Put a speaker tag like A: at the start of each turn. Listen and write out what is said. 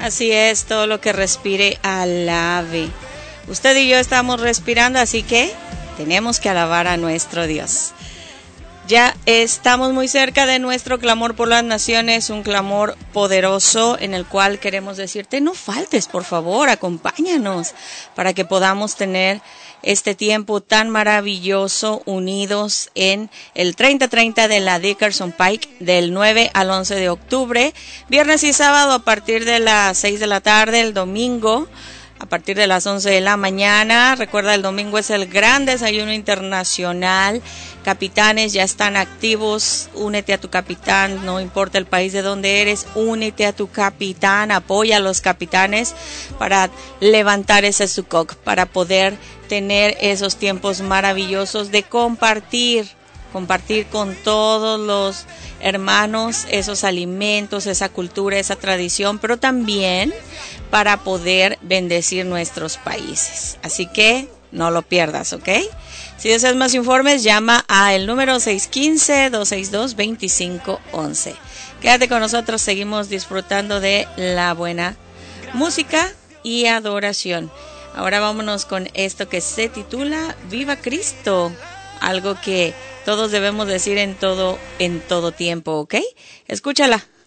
A: Así es, todo lo que respire alabe. Usted y yo estamos respirando, así que tenemos que alabar a nuestro Dios. Ya estamos muy cerca de nuestro clamor por las naciones, un clamor poderoso en el cual queremos decirte, no faltes, por favor, acompáñanos para que podamos tener este tiempo tan maravilloso unidos en el 30-30 de la Dickerson Pike del 9 al 11 de octubre, viernes y sábado a partir de las 6 de la tarde, el domingo a partir de las 11 de la mañana. Recuerda, el domingo es el gran desayuno internacional. Capitanes ya están activos. Únete a tu capitán, no importa el país de donde eres, únete a tu capitán, apoya a los capitanes para levantar ese Sukkot, para poder tener esos tiempos maravillosos de compartir con todos los hermanos esos alimentos, esa cultura, esa tradición, pero también para poder bendecir nuestros países. Así que no lo pierdas, ¿ok? Si deseas más informes, llama a el número 615-262-2511. Quédate con nosotros, seguimos disfrutando de la buena música y adoración. Ahora vámonos con esto que se titula Viva Cristo, algo que todos debemos decir en todo tiempo, ¿ok? Escúchala.